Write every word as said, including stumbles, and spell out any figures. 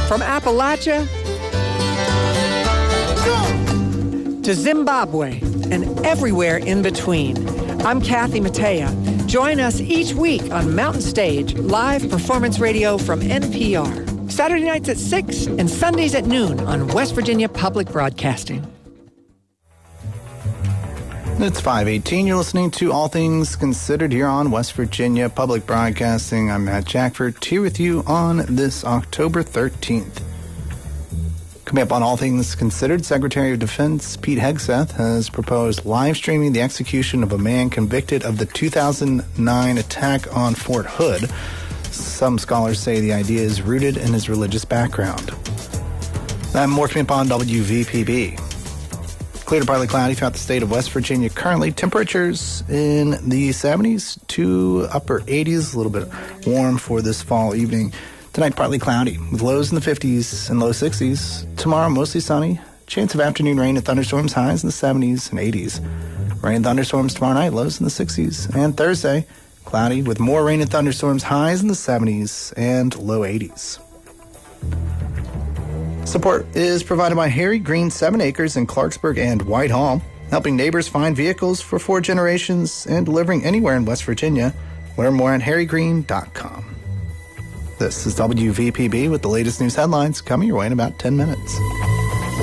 From Appalachia to Zimbabwe and everywhere in between. I'm Kathy Mattea. Join us each week on Mountain Stage, live performance radio from N P R. Saturday nights at six and Sundays at noon on West Virginia Public Broadcasting. It's five eighteen. You're listening to All Things Considered here on West Virginia Public Broadcasting. I'm Matt Jackford, here with you on this October thirteenth. Coming up on All Things Considered, Secretary of Defense Pete Hegseth has proposed live streaming the execution of a man convicted of the two thousand nine attack on Fort Hood. Some scholars say the idea is rooted in his religious background. I'm more coming up on W V P B. Clear to partly cloudy throughout the state of West Virginia. Currently, temperatures in the seventies to upper eighties, a little bit warm for this fall evening. Tonight, partly cloudy, with lows in the fifties and low sixties. Tomorrow, mostly sunny. Chance of afternoon rain and thunderstorms, highs in the seventies and eighties. Rain and thunderstorms tomorrow night, lows in the sixties. And Thursday, cloudy, with more rain and thunderstorms, highs in the seventies and low eighties. Support is provided by Harry Green, seven acres in Clarksburg and Whitehall, helping neighbors find vehicles for four generations and delivering anywhere in West Virginia. Learn more at harry green dot com. This is W V P B with the latest news headlines coming your way in about ten minutes.